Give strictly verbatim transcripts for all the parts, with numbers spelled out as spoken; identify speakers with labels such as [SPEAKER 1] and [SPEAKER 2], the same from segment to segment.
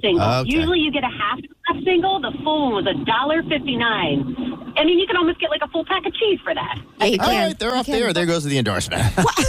[SPEAKER 1] single.
[SPEAKER 2] Okay.
[SPEAKER 1] Usually you get a half glass single. The full one was one dollar fifty-nine. I mean, you can almost get like a full pack of cheese for that.
[SPEAKER 3] Yeah, you
[SPEAKER 2] All
[SPEAKER 3] can.
[SPEAKER 2] right, they're
[SPEAKER 3] You
[SPEAKER 2] off
[SPEAKER 3] can.
[SPEAKER 2] there. There goes the endorsement.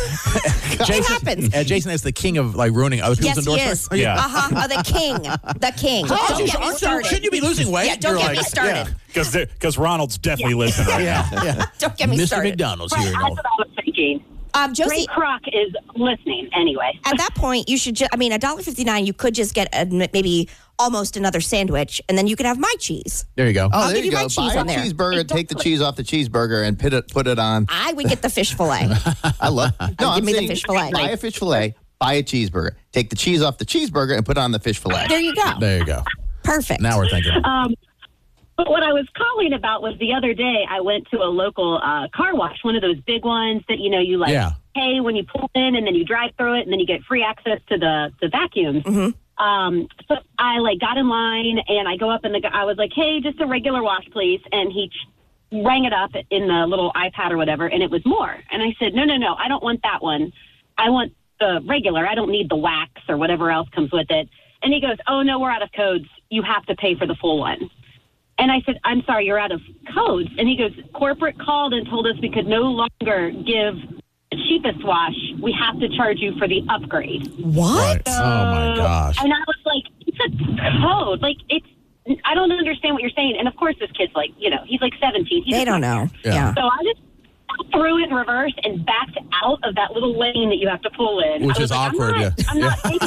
[SPEAKER 3] It happens.
[SPEAKER 4] Uh, Jason is the king of like ruining other people's
[SPEAKER 3] Yes, he
[SPEAKER 4] endorsements.
[SPEAKER 3] is.
[SPEAKER 5] Yeah.
[SPEAKER 3] Uh-huh. Oh, the king. The king.
[SPEAKER 4] Aren't
[SPEAKER 3] Don't
[SPEAKER 4] you-
[SPEAKER 3] get me
[SPEAKER 4] aren't you-
[SPEAKER 3] started.
[SPEAKER 4] shouldn't you be losing weight?
[SPEAKER 3] Yeah, don't
[SPEAKER 4] You're
[SPEAKER 3] get
[SPEAKER 4] like,
[SPEAKER 3] me started.
[SPEAKER 5] Because because Ronald's definitely listening right
[SPEAKER 4] Yeah,
[SPEAKER 5] now.
[SPEAKER 4] yeah.
[SPEAKER 3] Don't get me
[SPEAKER 4] Mister
[SPEAKER 3] started.
[SPEAKER 4] McDonald's
[SPEAKER 1] Right,
[SPEAKER 4] here.
[SPEAKER 1] that's what I was thinking.
[SPEAKER 3] Um, Josie,
[SPEAKER 1] Ray Kroc is listening anyway.
[SPEAKER 3] at that point, you should just, I mean, one dollar fifty-nine, you could just get a, maybe almost another sandwich, and then you could have my cheese.
[SPEAKER 4] There you go.
[SPEAKER 2] Oh,
[SPEAKER 3] I'll
[SPEAKER 2] there
[SPEAKER 3] give
[SPEAKER 2] you
[SPEAKER 3] you my
[SPEAKER 2] go.
[SPEAKER 3] cheese
[SPEAKER 2] Buy
[SPEAKER 3] on
[SPEAKER 2] a
[SPEAKER 3] there.
[SPEAKER 2] cheeseburger, take the cheese off the cheeseburger, and put it put it on.
[SPEAKER 3] I would get the fish fillet.
[SPEAKER 2] I love. No,
[SPEAKER 3] Give
[SPEAKER 2] I'm
[SPEAKER 3] me the
[SPEAKER 2] saying
[SPEAKER 3] fish fillet.
[SPEAKER 2] Buy a fish fillet. Buy a cheeseburger. Take the cheese off the cheeseburger and put it on the fish fillet.
[SPEAKER 3] There you go.
[SPEAKER 4] There you go.
[SPEAKER 3] Perfect.
[SPEAKER 4] Now we're thinking.
[SPEAKER 1] Um, but what I was calling about was the other day I went to a local uh, car wash, one of those big ones that, you know, you like
[SPEAKER 4] Yeah.
[SPEAKER 1] pay when you pull in and then you drive through it and then you get free access to the, the vacuums.
[SPEAKER 3] Mm-hmm.
[SPEAKER 1] Um, so I like got in line and I go up and the guy, I was like, hey, just a regular wash, please. And he ch- rang it up in the little iPad or whatever, and it was more. And I said, no, no, no, I don't want that one. I want the regular. I don't need the wax or whatever else comes with it. And he goes, oh, no, we're out of codes. You have to pay for the full one. And I said, I'm sorry, you're out of codes. And he goes, corporate called and told us we could no longer give the cheapest wash. We have to charge you for the upgrade.
[SPEAKER 3] What?
[SPEAKER 4] Right. Oh, my gosh.
[SPEAKER 1] And I was like, it's a code. Like, it's, I don't understand what you're saying. And of course, this kid's like, you know, he's like seventeen. He
[SPEAKER 3] They
[SPEAKER 1] doesn't
[SPEAKER 3] don't know.
[SPEAKER 4] Yeah.
[SPEAKER 3] Yeah.
[SPEAKER 1] So I just threw it in reverse and backed out of that little lane that you have to pull in.
[SPEAKER 4] Which
[SPEAKER 1] I was
[SPEAKER 4] is
[SPEAKER 1] like,
[SPEAKER 4] awkward,
[SPEAKER 1] I'm not,
[SPEAKER 4] yeah.
[SPEAKER 1] I'm not taking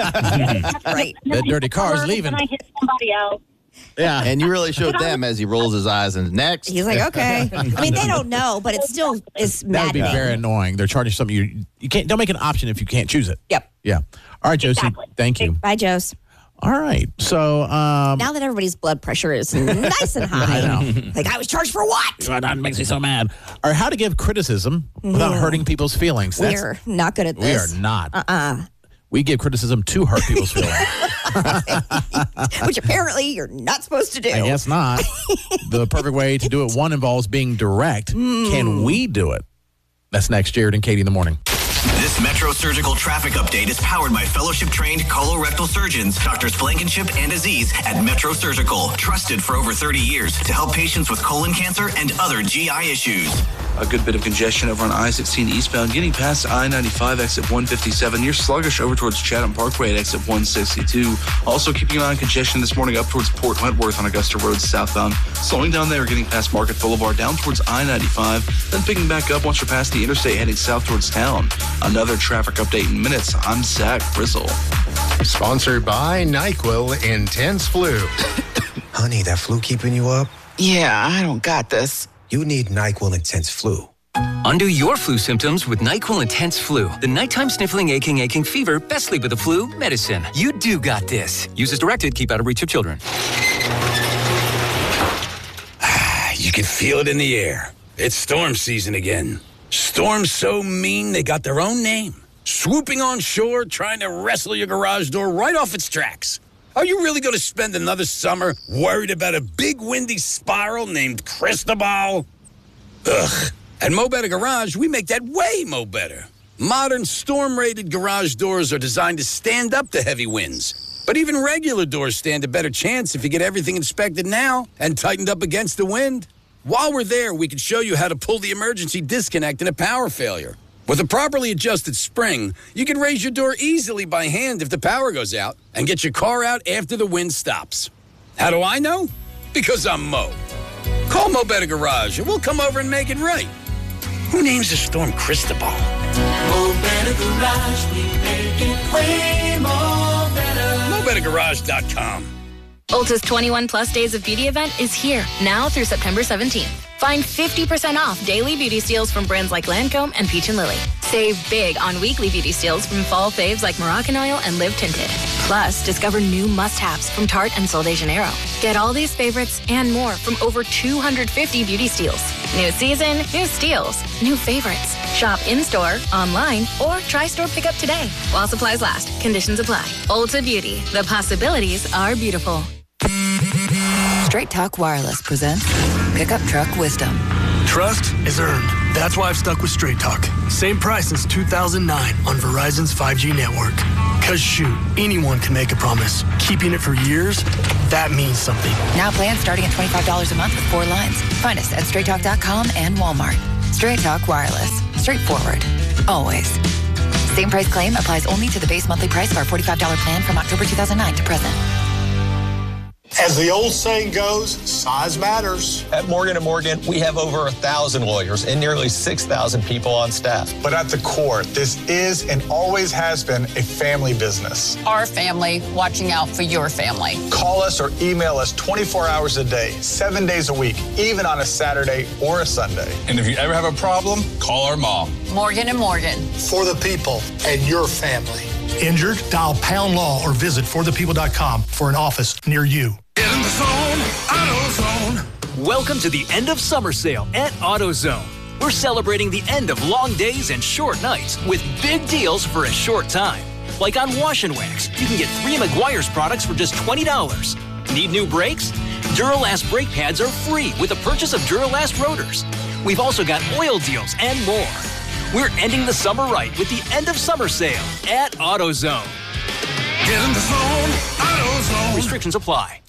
[SPEAKER 1] that.
[SPEAKER 3] Right.
[SPEAKER 4] That dirty car's leaving.
[SPEAKER 1] And I hit somebody else.
[SPEAKER 2] Yeah, and you really showed them as he rolls his eyes and next.
[SPEAKER 3] He's like, okay. I mean, they don't know, but it still is
[SPEAKER 4] That would be
[SPEAKER 3] maddening.
[SPEAKER 4] very annoying. They're charging something you you can't. Don't make an option if you can't choose it.
[SPEAKER 3] Yep.
[SPEAKER 4] Yeah. All right, Josie.
[SPEAKER 1] Exactly.
[SPEAKER 4] Thank you.
[SPEAKER 3] Bye, Jose.
[SPEAKER 4] All right. So, um,
[SPEAKER 3] Now that everybody's blood pressure is nice and high. Like, I was charged for what?
[SPEAKER 4] that makes me so mad. Or how to give criticism without hurting people's feelings. That's-
[SPEAKER 3] We're not good at
[SPEAKER 4] we are
[SPEAKER 3] this.
[SPEAKER 4] not.
[SPEAKER 3] Uh-uh.
[SPEAKER 4] We give criticism to hurt people's feelings.
[SPEAKER 3] Which apparently you're not supposed to do.
[SPEAKER 4] I guess not. The perfect way to do it, one, involves being direct. Can we do it? That's next, Jared and Katie in the morning.
[SPEAKER 6] This Metro Surgical traffic update is powered by fellowship-trained colorectal surgeons, Doctors Blankenship and Aziz at Metro Surgical, trusted for over thirty years to help patients with colon cancer and other G I issues.
[SPEAKER 7] A good bit of congestion over on I sixteen eastbound, getting past I ninety-five exit one fifty-seven. You're sluggish over towards Chatham Parkway at exit one sixty-two. Also keeping an eye on congestion this morning up towards Port Wentworth on Augusta Road southbound. Slowing down there, getting past Market Boulevard down towards I ninety-five. Then picking back up once you're past the interstate heading south towards town. Another traffic update in minutes. I'm Zach Grizzle.
[SPEAKER 8] Sponsored by NyQuil Intense Flu. Honey, that flu keeping you up?
[SPEAKER 9] Yeah, I don't got this.
[SPEAKER 8] You need NyQuil Intense Flu.
[SPEAKER 10] Undo your flu symptoms with NyQuil Intense Flu. The nighttime sniffling, aching, aching fever. Best sleep with the flu medicine. You do got this. Use as directed. Keep out of reach of children.
[SPEAKER 11] You can feel it in the air. It's storm season again. Storms so mean they got their own name. Swooping on shore, trying to wrestle your garage door right off its tracks. Are you really going to spend another summer worried about a big windy spiral named Cristobal? Ugh. At Mo Better Garage, we make that way mo better. Modern storm-rated garage doors are designed to stand up to heavy winds. But even regular doors stand a better chance if you get everything inspected now and tightened up against the wind. While we're there, we can show you how to pull the emergency disconnect in a power failure. With a properly adjusted spring, you can raise your door easily by hand if the power goes out and get your car out after the wind stops. How do I know? Because I'm Mo. Call Mo Better Garage and we'll come over and make it right. Who names the storm Cristobal?
[SPEAKER 12] Mo Better Garage, we make it way more better.
[SPEAKER 11] Mo Better Garage dot com.
[SPEAKER 13] Ulta's twenty-one plus Days of Beauty event is here, now through September seventeenth. Find fifty percent off daily beauty steals from brands like Lancome and Peach and Lily. Save big on weekly beauty steals from fall faves like Moroccan Oil and Live Tinted. Plus, discover new must-haves from Tarte and Sol de Janeiro. Get all these favorites and more from over two hundred fifty beauty steals. New season, new steals, new favorites. Shop in-store, online, or try store pickup today while supplies last. Conditions apply. Ulta Beauty. The possibilities are beautiful.
[SPEAKER 14] Straight Talk Wireless presents Pickup Truck Wisdom.
[SPEAKER 11] Trust is earned.
[SPEAKER 14] That's why I've stuck with Straight Talk. Same price since two thousand nine on Verizon's five G network. Cause shoot, anyone can make a promise. Keeping it for years, that means something.
[SPEAKER 15] Now plans starting at twenty-five dollars a month with four lines. Find us at straight talk dot com and Walmart. Straight Talk Wireless. Straightforward. Always. Same price claim applies only to the base monthly price of our forty-five dollars plan from October two thousand nine to present.
[SPEAKER 16] As the old saying goes, size matters.
[SPEAKER 17] At Morgan and Morgan, we have over a thousand lawyers and nearly six thousand people on staff.
[SPEAKER 16] But at the core, this is and always has been a family business.
[SPEAKER 18] Our family watching out for your family.
[SPEAKER 16] Call us or email us twenty-four hours a day, seven days a week, even on a Saturday or a Sunday.
[SPEAKER 19] And if you ever have a problem, call our mom.
[SPEAKER 18] Morgan and Morgan.
[SPEAKER 16] For the people and your family.
[SPEAKER 14] Injured? Dial Pound Law or visit for the people dot com for an office near you.
[SPEAKER 12] Get in the zone, AutoZone.
[SPEAKER 20] Welcome to the end of summer sale at AutoZone. We're celebrating the end of long days and short nights with big deals for a short time. Like on Wash and Wax, you can get three Meguiar's products for just twenty dollars. Need new brakes? Duralast brake pads are free with the purchase of Duralast rotors. We've also got oil deals and more. We're ending the summer right with the end of summer sale at AutoZone.
[SPEAKER 12] Get in the zone, AutoZone.
[SPEAKER 20] Restrictions apply.